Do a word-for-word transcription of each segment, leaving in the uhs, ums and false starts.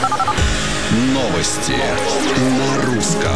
Новости на русском.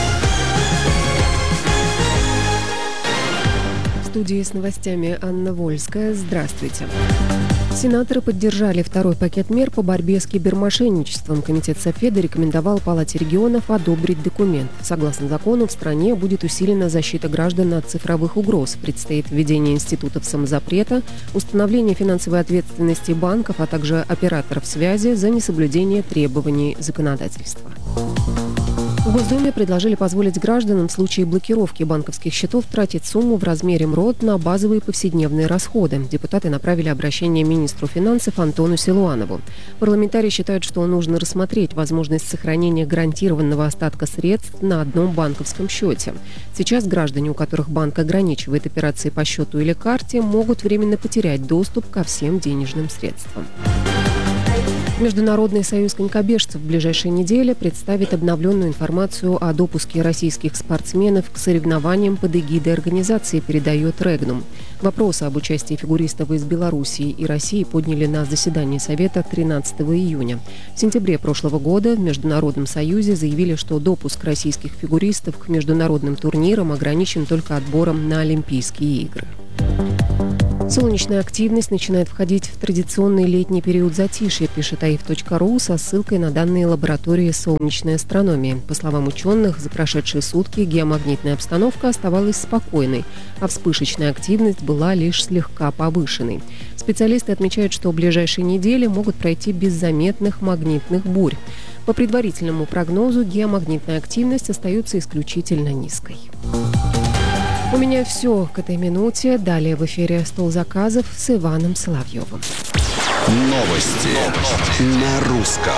В студии с новостями Анна Вольская. Здравствуйте. Сенаторы поддержали второй пакет мер по борьбе с кибермошенничеством. Комитет Софеда рекомендовал Палате регионов одобрить документ. Согласно закону, в стране будет усилена защита граждан от цифровых угроз. Предстоит введение институтов самозапрета, установление финансовой ответственности банков, а также операторов связи за несоблюдение требований законодательства. В Госдуме предложили позволить гражданам в случае блокировки банковских счетов тратить сумму в размере МРОТ на базовые повседневные расходы. Депутаты направили обращение министру финансов Антону Силуанову. Парламентарии считают, что нужно рассмотреть возможность сохранения гарантированного остатка средств на одном банковском счете. Сейчас граждане, у которых банк ограничивает операции по счету или карте, могут временно потерять доступ ко всем денежным средствам. Международный союз конькобежцев в ближайшей неделе представит обновленную информацию о допуске российских спортсменов к соревнованиям под эгидой организации, передает Регнум. Вопросы об участии фигуристов из Белоруссии и России подняли на заседании Совета тринадцатого июня. В сентябре прошлого года в Международном союзе заявили, что допуск российских фигуристов к международным турнирам ограничен только отбором на Олимпийские игры. Солнечная активность начинает входить в традиционный летний период затишья, пишет аиф точка ру со ссылкой на данные лаборатории солнечной астрономии. По словам ученых, за прошедшие сутки геомагнитная обстановка оставалась спокойной, а вспышечная активность была лишь слегка повышенной. Специалисты отмечают, что в ближайшие недели могут пройти без заметных магнитных бурь. По предварительному прогнозу геомагнитная активность остается исключительно низкой. У меня все к этой минуте. Далее в эфире «Стол заказов» с Иваном Соловьевым. Новости на русском.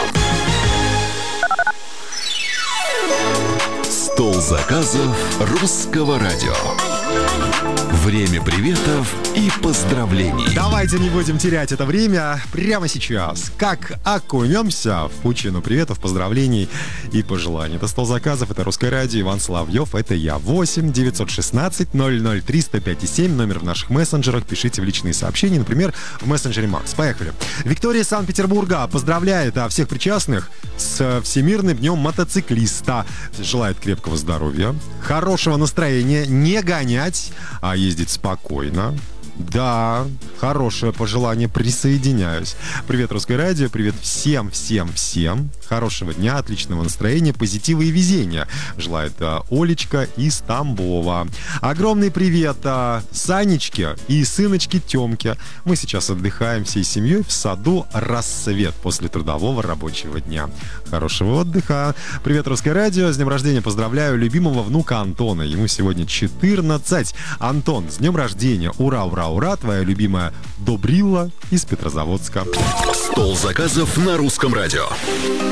Стол заказов русского радио. Время приветов и поздравлений. Давайте не будем терять это время прямо сейчас. Как окунемся в пучину приветов, поздравлений и пожеланий. Это «Стол заказов», это «Русское радио», Иван Соловьев, это я. восемь девятьсот шестнадцать ноль ноль три сто пять семь, номер в наших мессенджерах. Пишите в личные сообщения, например, в мессенджере Макс. Поехали. Виктория из Санкт-Петербурга поздравляет а, всех причастных с Всемирным днем мотоциклиста. Желает крепкого здоровья, хорошего настроения, не гонять, а ездить спокойно. Да, хорошее пожелание, присоединяюсь. Привет, Русское радио, привет всем, всем, всем. Хорошего дня, отличного настроения, позитива и везения. Желает а, Олечка из Тамбова. Огромный привет а, Санечке и сыночке Тёмке. Мы сейчас отдыхаем всей семьей в саду «Рассвет» после трудового рабочего дня. Хорошего отдыха. Привет, Русское радио. С днем рождения поздравляю любимого внука Антона. Ему сегодня четырнадцать. Антон, с днем рождения. Ура, ура, ура. Твоя любимая Добрила из Петрозаводска. Стол заказов на русском радио.